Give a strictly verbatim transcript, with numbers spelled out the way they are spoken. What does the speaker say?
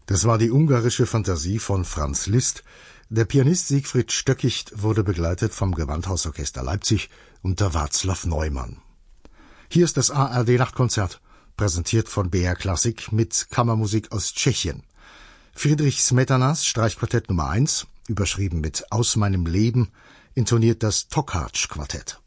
Das war die ungarische Fantasie von Franz Liszt. Der Pianist Siegfried Stöckicht wurde begleitet vom Gewandhausorchester Leipzig unter Václav Neumann. Hier ist das A R D-Nachtkonzert, präsentiert von B R Klassik mit Kammermusik aus Tschechien. Friedrich Smetanas Streichquartett Nummer eins, überschrieben mit Aus meinem Leben, intoniert das Tokhač-Quartett.